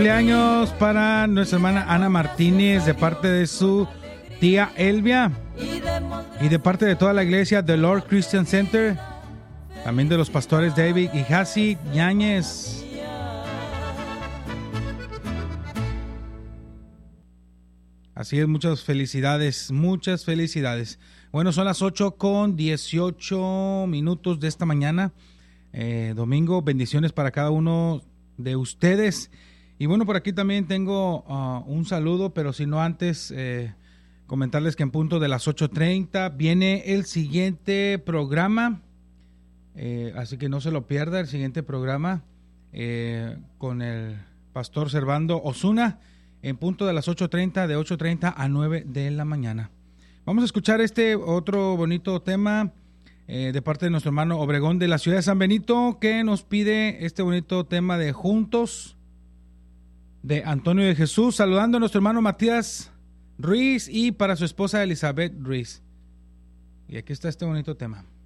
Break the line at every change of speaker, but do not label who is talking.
cumpleaños para nuestra hermana Ana Martínez de parte de su tía Elvia y de parte de toda la iglesia The Lord Christian Center, también de los pastores David y Hasi Yáñez. Así es, muchas felicidades, muchas felicidades. Bueno, son las 8:18 de esta mañana, domingo. Bendiciones para cada uno de ustedes. Y bueno, por aquí también tengo un saludo, pero si no antes comentarles que en punto de las 8:30 viene el siguiente programa, así que no se lo pierda, el siguiente programa con el pastor Servando Osuna en punto de las 8:30, de 8:30 a 9 de la mañana. Vamos a escuchar este otro bonito tema de parte de nuestro hermano Obregón de la ciudad de San Benito, que nos pide este bonito tema de Juntos, de Antonio de Jesús, saludando a nuestro hermano Matías Ruiz y para su esposa Elizabeth Ruiz. Y aquí está este bonito tema.